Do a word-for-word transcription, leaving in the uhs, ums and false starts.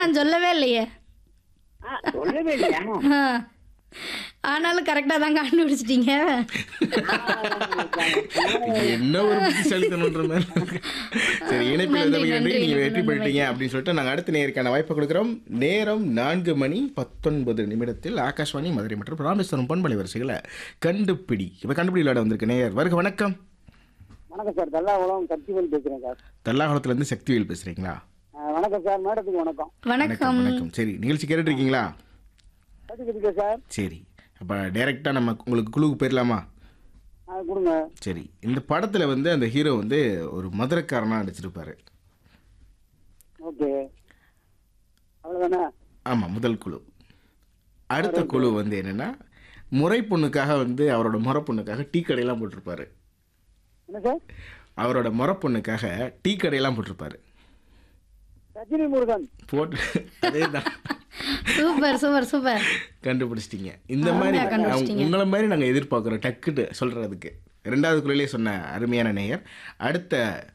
நான் சொல்லவே இல்லையே. ஆ, சொல்லவே இல்லையா? ஆ. ஆனாலும் கரெக்டா தான் கண்டுபிடிச்சிட்டீங்க. இது என்ன ஒரு புத்திசாலித்தனம்ன்ற மாதிரி இருக்கு. சரி, இணைப்பில் நன்றி, வந்தமைக்கு நன்றி. நன்றி, நீங்க நன்றி, வெற்றி நன்றி. பெற்றீங்க அப்படின்னு சொல்லிட்டு நாங்கள் அடுத்த நேருக்கான வாய்ப்பை கொடுக்குறோம். நேரம் நான்கு மணி பத்தொன்பது நிமிடத்தில் ஆகாஷ்வாணி மதுரை மற்றும் ராமேஸ்வரம் பண்பலை வரிசைகளை கண்டுபிடி இப்போ கண்டுபிடி விளையாட வந்திருக்கு நேயர். வருக வணக்கம். வணக்கம் சார், தல்லாகுளம் சக்திவேல் பேசுறேன் சார். தல்லாகுளத்துலேருந்து சக்திவேல் பேசுறீங்களா? ஆ, வணக்கம் சார், மேடத்துக்கு வணக்கம். வணக்கம். வணக்கம். சரி, நிகழ்ச்சி கேட்டுட்டு இருக்கீங்களா? கேட்டுக்கிட்டு சார். சரி, அப்போ டைரெக்டாக நம்ம உங்களுக்கு குழுவுக்கு போயிடலாமா? ஆ, கொடுங்க. சரி, இந்த படத்தில் வந்து அந்த ஹீரோ வந்து ஒரு மதுரைக்காரனாக நடிச்சிருப்பாரு. ஓகே, அவ்வளோதானே? ஆமாம், முதல் குழு. அடுத்த குழு வந்து என்னென்னா, முறை பொண்ணுக்காக வந்து அவரோட முறை பொண்ணுக்காக டீ கடையெல்லாம் போட்டிருப்பாரு. என்ன சார்? அவரோட முறை பொண்ணுக்காக டீ கடையெல்லாம் போட்டிருப்பாரு. ரஜினி முருகன். போட்டு அதே தான் சூப்பர் சூப்பர் சூப்பர். கண்டுபிடிச்சிட்டிங்க. இந்த மாதிரி அருமையா கண்டுபிடிச்சிட்டீங்க. உங்களை மாதிரி நாங்கள் எதிர்பார்க்குறோம் டக்குட்டு சொல்கிறதுக்கு. ரெண்டாவது குழுவிலே சொன்ன அருமையான நேயர். அடுத்த